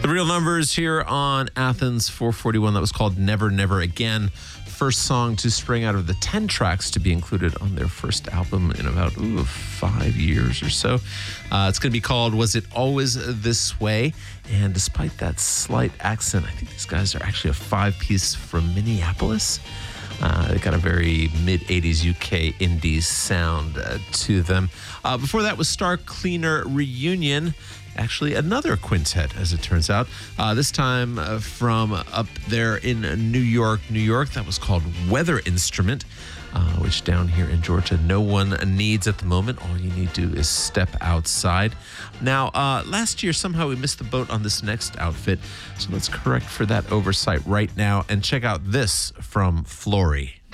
The Real Numbers here on Athens 441. That was called Never Never Again. First song to spring out of the 10 tracks to be included on their first album in about 5 years or so. It's going to be called Was It Always This Way? And despite that slight accent, I think these guys are actually a 5-piece from Minneapolis. They got a very mid-'80s UK indie sound to them. Before that was Star Cleaner Reunion. Actually, another quintet, as it turns out. This time from up there in New York, New York. That was called Weather Instrument, which down here in Georgia, no one needs at the moment. All you need to do is step outside. Now, last year, somehow we missed the boat on this next outfit. So let's correct for that oversight right now and check out this from Flory.